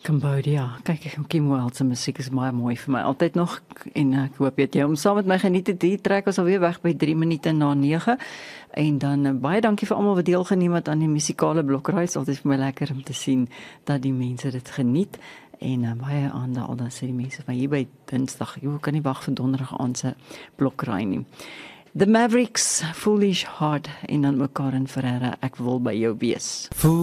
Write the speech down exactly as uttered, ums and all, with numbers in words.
Cambodia. Kyk, Kim Wilde se musiek is baie mooi vir my. Altyd nog en ek hoop jy hom saam met my geniet het. Die trek was alweer weg by drie minute na nege. En dan uh, baie dankie vir almal wat deelgeneem het aan die musikale blokreis. Altyd vir my lekker om te sien dat die mense dit geniet. En uh, baie aande al dan sê die mense van hier by Dinsdag, jy kan nie wag vir Donderdag aand se blokraai nie. The Mavericks, Foolish Heart en dan mekaar in Ferreira, ek wil by jou wees.